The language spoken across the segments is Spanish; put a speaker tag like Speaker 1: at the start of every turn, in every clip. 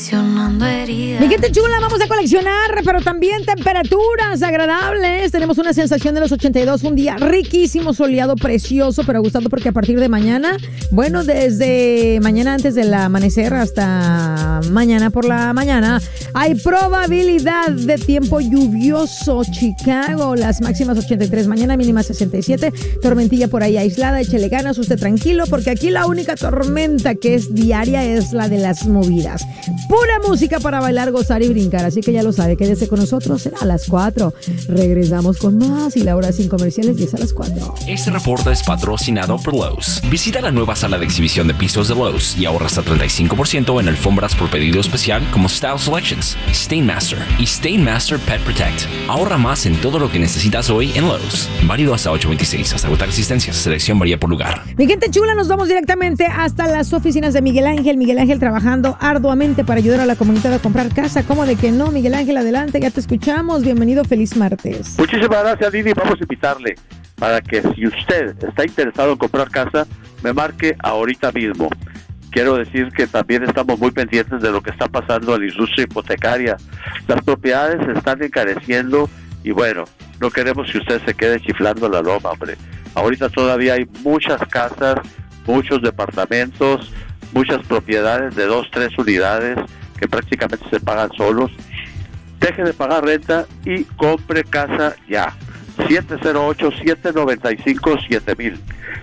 Speaker 1: Mi gente chula, vamos a coleccionar, pero también temperaturas agradables. Tenemos una sensación de los 82, un día riquísimo, soleado, precioso, pero gustando porque a partir de mañana, bueno, desde mañana antes del amanecer hasta mañana por la mañana, hay probabilidad de tiempo lluvioso. Chicago, las máximas 83, mañana mínima 67, tormentilla por ahí aislada, échele ganas, usted tranquilo, porque aquí la única tormenta que es diaria es la de las movidas. Pura música para bailar, gozar y brincar, así que ya lo sabe, quédese con nosotros, será a las 4. Regresamos con más y la hora sin comerciales 10 a las 4.
Speaker 2: Este reporte es patrocinado por Lowe's. Visita la nueva sala de exhibición de pisos de Lowe's y ahorra hasta 35% en alfombras por pedido especial como Style Selections, Stainmaster y Stainmaster Pet Protect. Ahorra más en todo lo que necesitas hoy en Lowe's. Válido hasta 8/26, hasta agotar existencias. Selección varía por lugar.
Speaker 1: Mi gente chula, nos vamos directamente hasta las oficinas de Miguel Ángel. Miguel Ángel trabajando arduamente para ayudar a la comunidad a comprar casa. ¿Cómo de que no? Miguel Ángel, adelante, ya te escuchamos. Bienvenido, feliz martes.
Speaker 3: Muchísimas gracias, Didi. Vamos a invitarle para que si usted está interesado en comprar casa, me marque ahorita mismo. Quiero decir que también estamos muy pendientes de lo que está pasando en la industria hipotecaria. Las propiedades se están encareciendo y bueno, no queremos que usted se quede chiflando la loma, hombre. Ahorita todavía hay muchas casas, muchos departamentos, muchas propiedades de 2, 3 unidades que prácticamente se pagan solos. Deje de pagar renta y compre casa ya. 708-795-7000.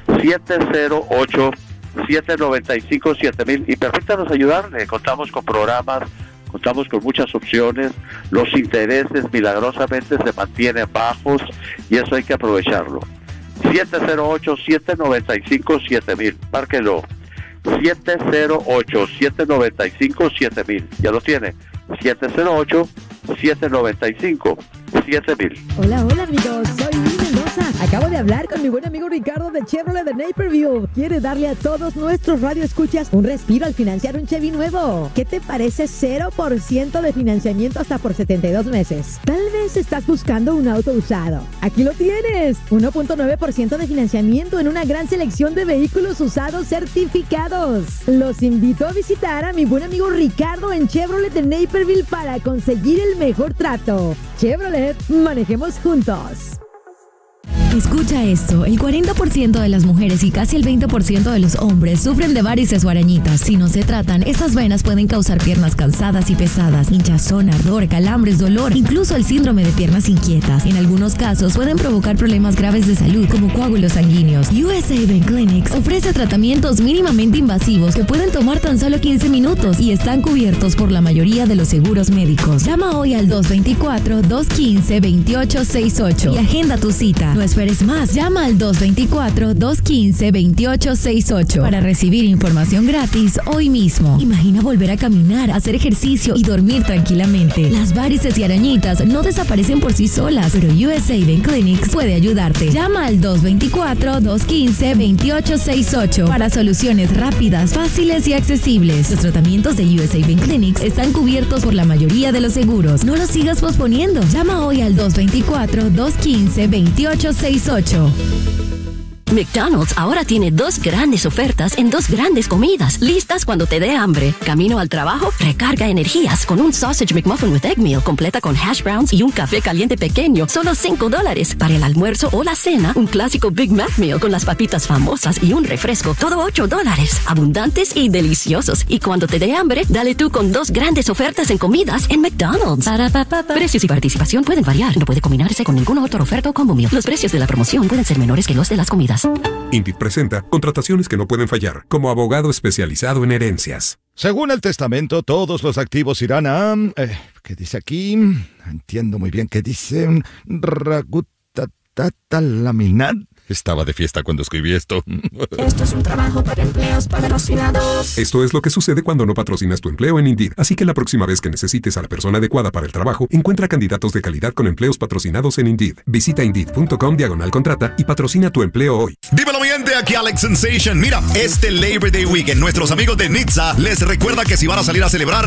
Speaker 3: 708-795-7000. Y permítanos ayudarle. Contamos con programas, contamos con muchas opciones. Los intereses milagrosamente se mantienen bajos y eso hay que aprovecharlo. 708-795-7000. Márquelo. 708-795-7000. Ya lo tiene. 708-795-7000.
Speaker 1: Hola, hola amigos, soy Luis Mendoza. Acabo de hablar con mi buen amigo Ricardo de Chevrolet de Naperville. Quiere darle a todos nuestros radioescuchas un respiro al financiar un Chevy nuevo. ¿Qué te parece 0% de financiamiento hasta por 72 meses? Tal vez estás buscando un auto usado. Aquí lo tienes. 1.9% de financiamiento en una gran selección de vehículos usados certificados. Los invito a visitar a mi buen amigo Ricardo en Chevrolet de Naperville para conseguir el mejor trato. Chevrolet, manejemos juntos.
Speaker 4: Escucha esto, el 40% de las mujeres y casi el 20% de los hombres sufren de varices o arañitas. Si no se tratan, estas venas pueden causar piernas cansadas y pesadas, hinchazón, ardor, calambres, dolor, incluso el síndrome de piernas inquietas. En algunos casos pueden provocar problemas graves de salud como coágulos sanguíneos. USA Vein Clinics ofrece tratamientos mínimamente invasivos que pueden tomar tan solo 15 minutos y están cubiertos por la mayoría de los seguros médicos. Llama hoy al 224-215-2868 y agenda tu cita. No esperes más, llama al 224-215-2868 para recibir información gratis hoy mismo. Imagina volver a caminar, hacer ejercicio y dormir tranquilamente. Las varices y arañitas no desaparecen por sí solas, pero USA Vein Clinics puede ayudarte. Llama al 224-215-2868 para soluciones rápidas, fáciles y accesibles. Los tratamientos de USA Vein Clinics están cubiertos por la mayoría de los seguros. No los sigas posponiendo. Llama hoy al 224-215-2868.
Speaker 5: McDonald's ahora tiene 2 grandes ofertas en 2 grandes comidas, listas cuando te dé hambre. Camino al trabajo, recarga energías con un Sausage McMuffin with Egg Meal, completa con hash browns y un café caliente pequeño, solo $5. Para el almuerzo o la cena, un clásico Big Mac Meal con las papitas famosas y un refresco, todo $8. Abundantes y deliciosos. Y cuando te dé hambre, dale tú con 2 grandes ofertas en comidas en McDonald's. Precios y participación pueden variar. No puede combinarse con ninguna otra oferta o combo meal. Los precios de la promoción pueden ser menores que los de las comidas.
Speaker 6: Indeed presenta contrataciones que no pueden fallar, como abogado especializado en herencias.
Speaker 7: Según el testamento, todos los activos irán a... ¿qué dice aquí? Entiendo muy bien qué dice. Laminar. Estaba de fiesta cuando escribí esto.
Speaker 8: Esto es un trabajo para empleos patrocinados.
Speaker 6: Esto es lo que sucede cuando no patrocinas tu empleo en Indeed. Así que la próxima vez que necesites a la persona adecuada para el trabajo, encuentra candidatos de calidad con empleos patrocinados en Indeed. Visita Indeed.com/contrata y patrocina tu empleo hoy.
Speaker 9: Dímelo, mi gente, aquí Alex Sensation. Mira, este Labor Day Weekend, nuestros amigos de Nitsa les recuerda que si van a salir a celebrar,